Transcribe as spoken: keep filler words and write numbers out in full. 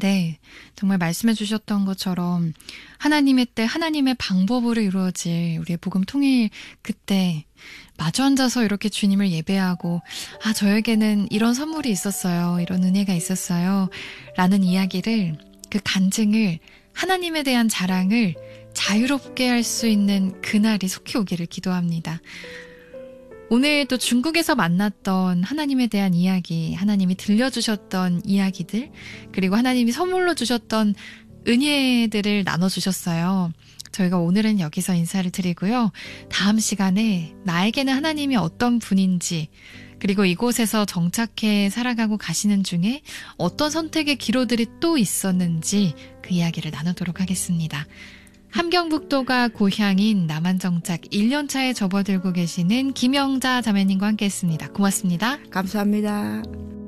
하는데 정말 말씀해 주셨던 것처럼 하나님의 때 하나님의 방법으로 이루어질 우리의 복음 통일 그때 마주 앉아서 이렇게 주님을 예배하고 아 저에게는 이런 선물이 있었어요. 이런 은혜가 있었어요. 라는 이야기를 그 간증을 하나님에 대한 자랑을 자유롭게 할 수 있는 그날이 속히 오기를 기도합니다. 오늘 또 중국에서 만났던 하나님에 대한 이야기, 하나님이 들려주셨던 이야기들, 그리고 하나님이 선물로 주셨던 은혜들을 나눠주셨어요. 저희가 오늘은 여기서 인사를 드리고요. 다음 시간에 나에게는 하나님이 어떤 분인지, 그리고 이곳에서 정착해 살아가고 가시는 중에 어떤 선택의 기로들이 또 있었는지 그 이야기를 나누도록 하겠습니다. 함경북도가 고향인 남한정착 일 년 차에 접어들고 계시는 김영자 자매님과 함께했습니다. 고맙습니다. 감사합니다.